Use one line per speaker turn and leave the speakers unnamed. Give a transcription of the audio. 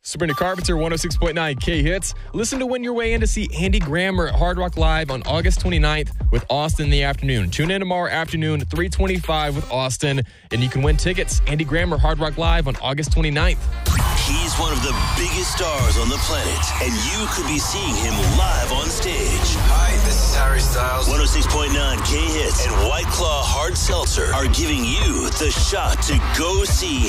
Sabrina Carpenter, 106.9 K-Hits. Listen to win your way in to see Andy Grammer at Hard Rock Live on August 29th with Austin in the afternoon. Tune in tomorrow afternoon, 3:25 with Austin, and you can win tickets. Andy Grammer, Hard Rock Live on August 29th.
He's one of the biggest stars on the planet, and you could be seeing him live on stage.
Hi, this is Harry Styles.
106.9 K-Hits and White Claw Hard Seltzer are giving you the shot to go see